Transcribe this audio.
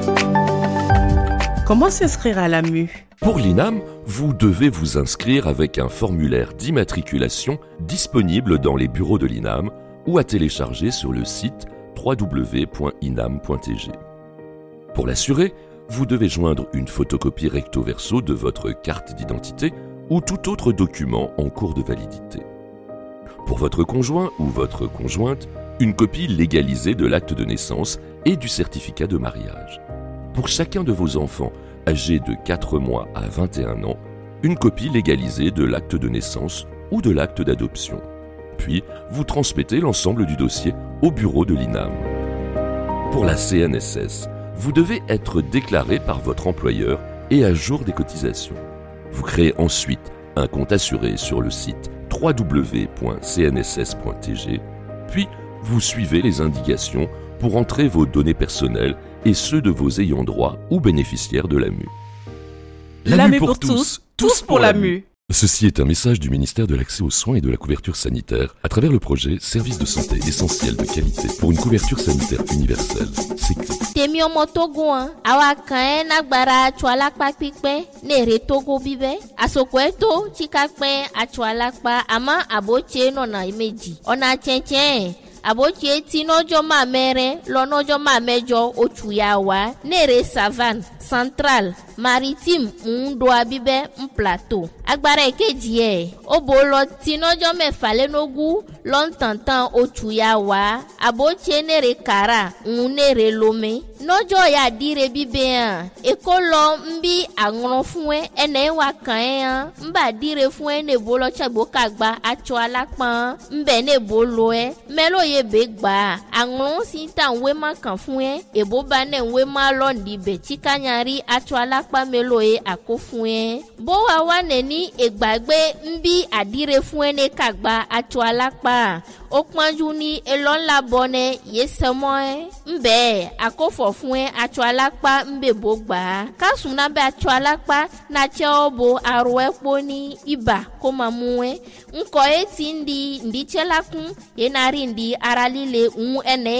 Comment s'inscrire à l'AMU ? Pour l'INAM, vous devez vous inscrire avec un formulaire d'immatriculation disponible dans les bureaux de l'INAM ou à télécharger sur le site www.inam.tg. Pour l'assurer, vous devez joindre une photocopie recto verso de votre carte d'identité ou tout autre document en cours de validité. Pour votre conjoint ou votre conjointe, une copie légalisée de l'acte de naissance et du certificat de mariage. Pour chacun de vos enfants âgés de 4 mois à 21 ans, une copie légalisée de l'acte de naissance ou de l'acte d'adoption. Puis, vous transmettez l'ensemble du dossier au bureau de l'INAM. Pour la CNSS, vous devez être déclaré par votre employeur et à jour des cotisations. Vous créez ensuite un compte assuré sur le site www.cnss.tg, puis vous suivez les indications pour entrer vos données personnelles et ceux de vos ayants droit ou bénéficiaires de l'AMU. L'AMU pour tous, tous pour l'AMU. Ceci est un message du ministère de l'Accès aux soins et de la couverture sanitaire à travers le projet Services de santé essentiels de qualité pour une couverture sanitaire universelle. Temi ọmọ Togo àwa kan nagbara atsọ alakpa pípẹ́ nere Togo bíbẹ́ asoko eto tsika pẹ́ atsọ alakpa ama abotse nọna méjì ọ̀nà tsẹ̀tsẹ̀ abotse ti n'ọjọ́ máa mẹ́rẹ́ lọ n'ọjọ́ máa mẹ́jọ oṣù yà wá nere savane central maritime ńdo abíbẹ́ ń plateau agbára èkejì ẹ̀ ó bò lọ ti n'ọjọ́ mẹ́fà lẹ́nogún lọ́ntàntàn oṣù yà wá abotse nere kara ń nere lomé n'ọjọ́ yà dire bíbẹ́ hàn èkó lọ ń bí àrùn fún ẹ ẹnẹ́ wà kàn ẹ́ hàn ń bà dire fún ẹ ní bolo tsagbo kagba atsọ alápá ń bẹ̀ ní bolo ẹ mẹ́lò yẹ bẹ́ gbà àrùn sí ta ń wé má kàn fún ẹ èbó bá ní ń wé má lọ́ọ̀dì bẹ̀ tsikanyari atsọ alápá mẹ́lò yẹ àkó fún ẹ bó wa wà nẹ́ni ègbàgbé ń bí àdire fún ẹ ní kagba atsọ alápá ó pọ́njú ní elọ́ńlá bọ́nẹ yé sẹ́mọ́ ẹ ń bẹ̀ àkófọ̀ fún ẹ atsọ alápá ń bẹ̀ bó gbà á kásùn náà bẹ atsọ alápá n'atsẹ́ ọ bo arọ ẹ kpó ní ibà kó máa mú ẹ ńkọ ẹ ti ń di ǹdítsẹ́ la kún yẹn náà rí ǹdí ara líle ń ẹnẹ